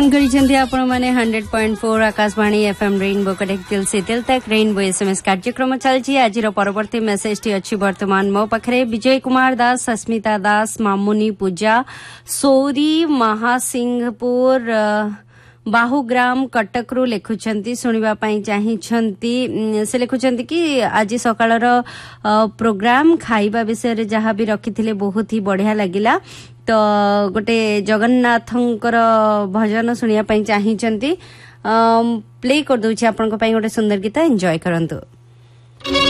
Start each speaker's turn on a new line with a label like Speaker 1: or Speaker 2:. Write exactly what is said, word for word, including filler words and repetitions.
Speaker 1: Tune करिसेंती आपण माने hundred point four Akashvani FM rainbow कटेक्टिल settle तक रेनबो एसएमएस कार्यक्रम चलछि। आज परवर्ती मेसेज टी अछि वर्तमान मो पाखरे विजय कुमार दास, सस्मिता दास, मामुनी पूजा, सौरी महासिंहपुर बाहुग्राम कटकरू लिखुछंती सुनिबा पई चाहिछंती। से लिखुछंती कि आज सकाळर प्रोग्राम खाइबा विषय रे जहा भी रखिथिले बहुत ही बढ़िया लागिला। तो गोटे जगन्नाथंकर भजन सुनिया पई चाहिछंती। प्ले कर दउछि आपन को पई गोटे सुंदर गीत एन्जॉय करंतु।